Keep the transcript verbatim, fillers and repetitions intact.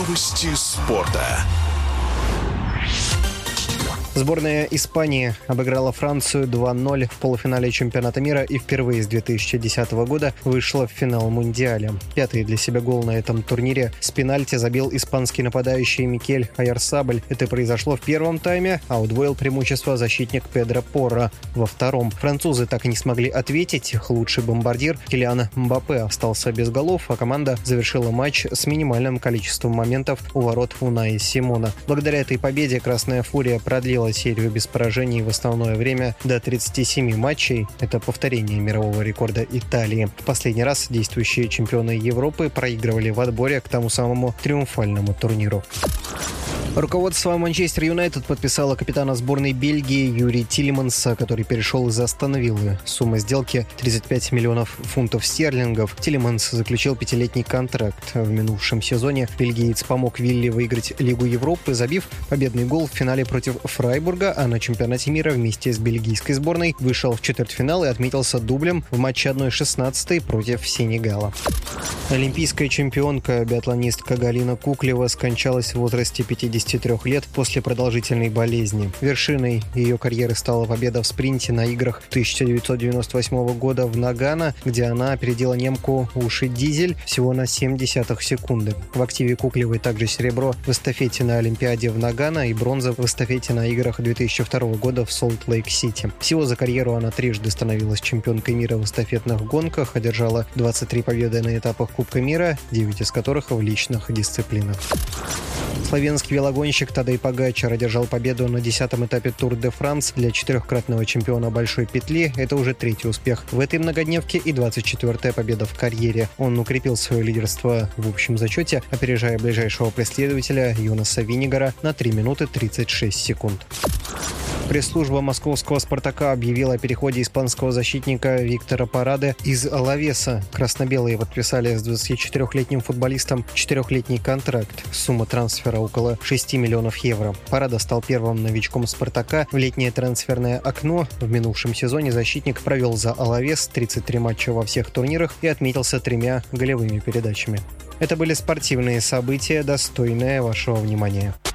Новости спорта. Сборная Испании обыграла Францию два ноль в полуфинале чемпионата мира и впервые с две тысячи десятого года вышла в финал Мундиаля. Пятый для себя гол на этом турнире с пенальти забил испанский нападающий Микель Ойярсабаль. Это произошло в первом тайме, а удвоил преимущество защитник Педро Порро во втором. Французы так и не смогли ответить. Их лучший бомбардир Килиан Мбаппе остался без голов, а команда завершила матч с минимальным количеством моментов у ворот Унаи Симона. Благодаря этой победе «Красная фурия» продлила серию без поражений в основное время до тридцати семи матчей. Это повторение мирового рекорда Италии. В последний раз действующие чемпионы Европы проигрывали в отборе к тому самому триумфальному турниру. Руководство Манчестер Юнайтед подписало капитана сборной Бельгии Юри Тилеманса, который перешел из Астон Виллы. Сумма сделки – тридцать пять миллионов фунтов стерлингов. Тилеманс заключил пятилетний контракт. В минувшем сезоне бельгиец помог Вилле выиграть Лигу Европы, забив победный гол в финале против Фрайбурга, а на чемпионате мира вместе с бельгийской сборной вышел в четвертьфинал и отметился дублем в матче одна шестнадцать против Сенегала. Олимпийская чемпионка, биатлонистка Галина Куклева скончалась в возрасте пятидесяти трёх лет после продолжительной болезни. Вершиной ее карьеры стала победа в спринте на играх тысяча девятьсот девяносто восьмого года в Нагано, где она опередила немку Уши Дизель всего на семь десятых секунды. В активе Куклевой также серебро в эстафете на Олимпиаде в Нагано и бронза в эстафете на играх две тысячи второго года в Солт-Лейк-Сити. Всего за карьеру она трижды становилась чемпионкой мира в эстафетных гонках, одержала двадцать три победы на этапах Кубка мира, девять из которых в личных дисциплинах. Словенский велогонщик Тадей Погачар одержал победу на десятом этапе Тур де Франс для четырехкратного чемпиона Большой петли. Это уже третий успех в этой многодневке и двадцать четвёртая победа в карьере. Он укрепил свое лидерство в общем зачете, опережая ближайшего преследователя Йонаса Винегара на три минуты тридцать шесть секунд. Пресс-служба московского «Спартака» объявила о переходе испанского защитника Виктора Парады из Алавеса. Красно-белые подписали с двадцатичетырёхлетним футболистом четырехлетний контракт. Сумма трансфера около шести миллионов евро. Парада стал первым новичком «Спартака» в летнее трансферное окно. В минувшем сезоне защитник провел за Алавес тридцать три матча во всех турнирах и отметился тремя голевыми передачами. Это были спортивные события, достойные вашего внимания.